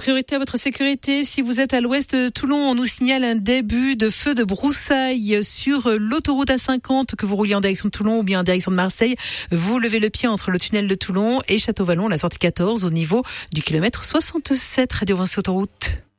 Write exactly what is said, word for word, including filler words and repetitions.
Priorité à votre sécurité. Si vous êtes à l'ouest de Toulon, on nous signale un début de feu de broussailles sur l'autoroute A cinquante que vous rouliez en direction de Toulon ou bien en direction de Marseille. Vous levez le pied entre le tunnel de Toulon et Château-Vallon, la sortie quatorze, au niveau du kilomètre soixante-sept. Radio Vinci Autoroute.